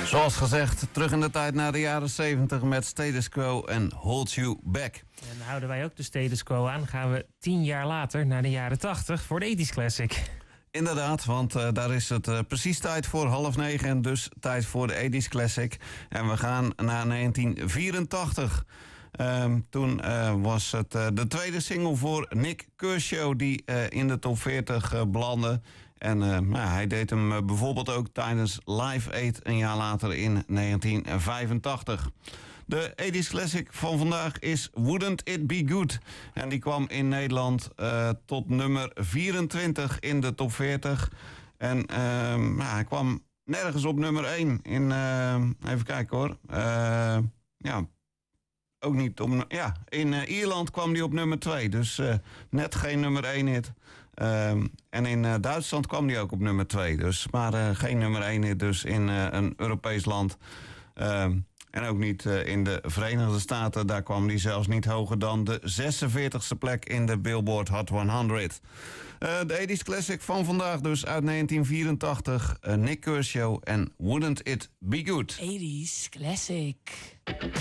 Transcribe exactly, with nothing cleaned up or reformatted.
Zoals gezegd, terug in de tijd naar de jaren zeventig met Status Quo en Hold You Back. En houden wij ook de status quo aan, gaan we tien jaar later naar de jaren tachtig voor de eighties Classic. Inderdaad, want uh, daar is het uh, precies tijd voor half negen en dus tijd voor de eighties Classic. En we gaan naar negentien vierentachtig. Um, toen uh, was het uh, de tweede single voor Nik Kershaw die uh, in de top veertig uh, belandde. En uh, nou, hij deed hem uh, bijvoorbeeld ook tijdens Live Aid een jaar later in negentien vijfentachtig. De eighties Classic van vandaag is Wouldn't It Be Good. En die kwam in Nederland uh, tot nummer vierentwintig in de top veertig. En uh, nou, hij kwam nergens op nummer één. In, uh, even kijken hoor. Uh, ja... Ook niet om. Ja, in uh, Ierland kwam die op nummer twee. Dus uh, net geen nummer één hit. Uh, en in uh, Duitsland kwam die ook op nummer twee. Dus, maar uh, geen nummer één hit dus in uh, een Europees land. Uh, en ook niet uh, in de Verenigde Staten. Daar kwam die zelfs niet hoger dan de zesenveertigste plek in de Billboard Hot honderd. Uh, de eighties Classic van vandaag dus uit negentien vierentachtig. Uh, Nik Kershaw en Wouldn't It Be Good. eighties Classic.